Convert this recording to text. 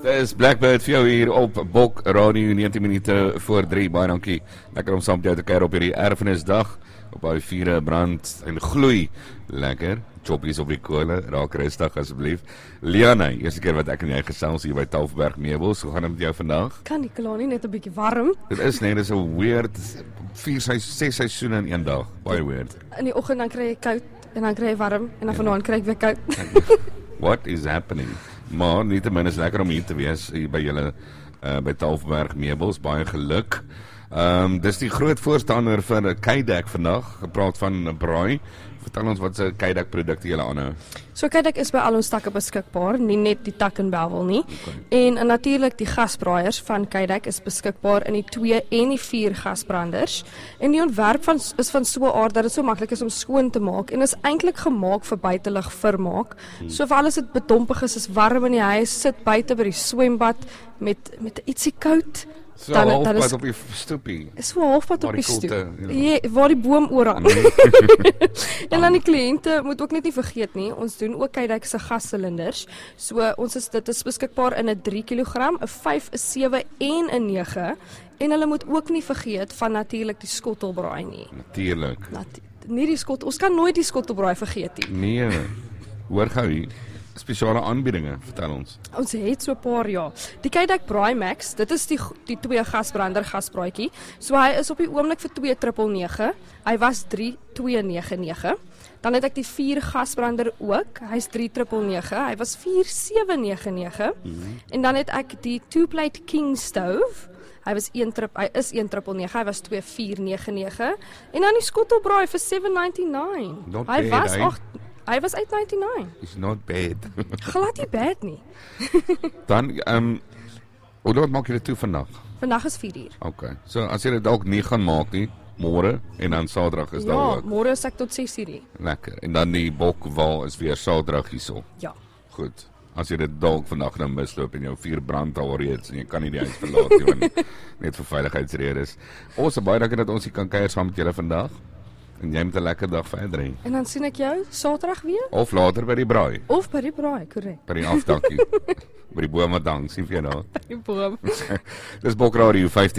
Dit is Blackbird vir jou hier op Bok Radio 19 minute voor 3. Baie dankie. Lekker om saam met jou te kuier op hierdie erfenisdag. Op hy vure brand en gloei. Lekker. Choppies op die kolle. Raak rustig asseblief. Liana, eerste keer wat ek en jy gesels hier by Tafelberg Meubels. Hoe gaan dit met jou vandag? Kan die Kalani net 'n bietjie warm? Dit is net, dit is 'n weird 6 seisoene in een dag. Baie weird. In die oggend dan kry jy koud en dan kry jy warm en dan vanaand kry ek weer koud. What is happening? Maar nietemin is lekker om hier te wees hier by julle by Tafelberg Meubels. Baie geluk. Dis die groot voorstander vir Kydeck vandag. Gepraat van braai. Vertel ons wat se Kydeck produkte julle aanhou. So Kydeck is by al ons takke beskikbaar, nie net die tak in Bellville nie. Okay. En natuurlik die gasbraaiers van Kydeck is beskikbaar in die 2 en die 4 gasbranders. En die ontwerp is van so 'n aard dat dit so maklik is om skoon te maak en is eintlik gemaak vir buitelug vermaak. So vir alles wat bedompig is warm in die huis, sit buite by die swembad met ietsie koud. So halfpad op die stoepie. So halfpad op die stoep. Ja, waar die boom oorhang. En dan die kliënte moet ook net nie vergeet nie, ons doen ook Kydeck se gassilinders. So dit is beskikbaar in 'n 3 kg, 'n 5, 'n 7 en 'n 9. En hulle moet ook nie vergeet van natuurlik die skottelbraai nie. Natuurlik. Nie die skottel, ons kan nooit die skottelbraai vergeet nie. Nee. Hoor gou hier. Spesiale aanbiedinge, vertel ons. Ons het so 'n paar ja. Die Kydeck Braai Max, dit is die 2 gasbrander gasbraaitjie. So hy is op die oomblik vir 2,999. Hy was 3,299. Dan het ek die 4 gasbrander ook. Hy's 3,999. Hy was 4,799. En dan het ek die 2-plate King Stove. Hy is 1,999. Hy was 2,499. En dan die skottelbraai vir 799. Hy was 899. It's not bad. Glad nie bad nie. Dan, hoe laat maak jy dit toe vandag? Vandag is 4 uur. Okay, so as jy dit dalk nie gaan maak nie, môre en dan Saterdag is daar ook. Ja, môre is ek tot 6 uur. Lekker. En dan die bokwal is weer Saterdag hierso. Ja. Goed. As jy dit dalk vandag nou misloop en jou 4 brand al reeds en jy kan nie die huis verlaat nie, want net vir veiligheidsredes. Ons baie dankie dat ons hier kan kuier saam met julle vandag. En jy moet 'n lekker dag verder hê. En dan sien ek jou Saterdag weer? Of later by die braai. Of by die braai, korrek. By die afdankie. By die boom wat dank, sien vir jou nou. By die boom. Dis Bok Radio 15